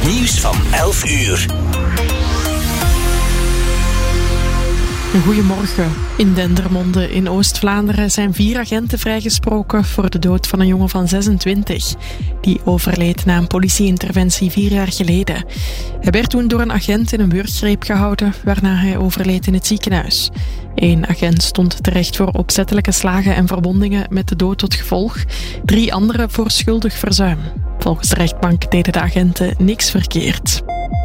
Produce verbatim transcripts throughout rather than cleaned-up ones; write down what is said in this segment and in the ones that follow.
Het nieuws van elf uur. Goedemorgen. In Dendermonde in Oost-Vlaanderen zijn vier agenten vrijgesproken voor de dood van een jongen van zesentwintig. Die overleed na een politieinterventie vier jaar geleden. Hij werd toen door een agent in een wurggreep gehouden, waarna hij overleed in het ziekenhuis. Eén agent stond terecht voor opzettelijke slagen en verwondingen met de dood tot gevolg. Drie anderen voor schuldig verzuim. Volgens de rechtbank deden de agenten niks verkeerd.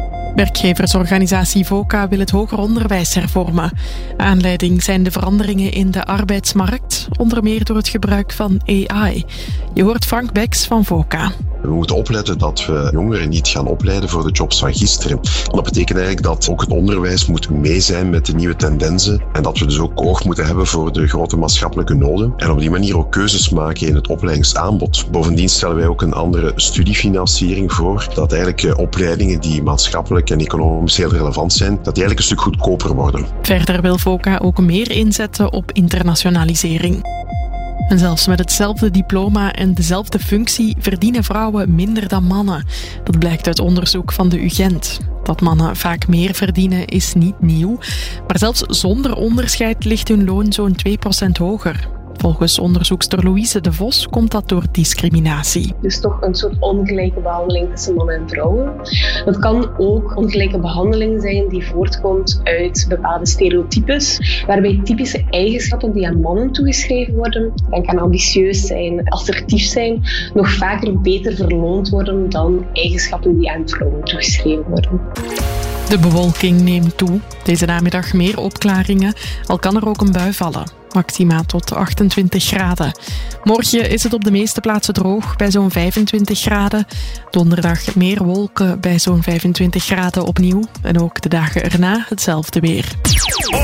Werkgeversorganisatie VOCA wil het hoger onderwijs hervormen. Aanleiding zijn de veranderingen in de arbeidsmarkt, onder meer door het gebruik van A I. Je hoort Frank Beks van VOCA. We moeten opletten dat we jongeren niet gaan opleiden voor de jobs van gisteren. Dat betekent eigenlijk dat ook het onderwijs moet mee zijn met de nieuwe tendensen en dat we dus ook oog moeten hebben voor de grote maatschappelijke noden en op die manier ook keuzes maken in het opleidingsaanbod. Bovendien stellen wij ook een andere studiefinanciering voor, dat eigenlijk opleidingen die maatschappelijk en economisch heel relevant zijn, dat die eigenlijk een stuk goedkoper worden. Verder wil VOCA ook meer inzetten op internationalisering. En zelfs met hetzelfde diploma en dezelfde functie verdienen vrouwen minder dan mannen. Dat blijkt uit onderzoek van de U Gent. Dat mannen vaak meer verdienen is niet nieuw, maar zelfs zonder onderscheid ligt hun loon zo'n twee procent hoger. Volgens onderzoekster Louise de Vos komt dat door discriminatie. Dus toch een soort ongelijke behandeling tussen mannen en vrouwen. Dat kan ook ongelijke behandeling zijn die voortkomt uit bepaalde stereotypes, waarbij typische eigenschappen die aan mannen toegeschreven worden, denk aan ambitieus zijn, assertief zijn, nog vaker beter verloond worden dan eigenschappen die aan vrouwen toegeschreven worden. De bewolking neemt toe. Deze namiddag meer opklaringen, al kan er ook een bui vallen. Maxima tot achtentwintig graden. Morgen is het op de meeste plaatsen droog, bij zo'n vijfentwintig graden. Donderdag meer wolken, bij zo'n vijfentwintig graden opnieuw. En ook de dagen erna hetzelfde weer.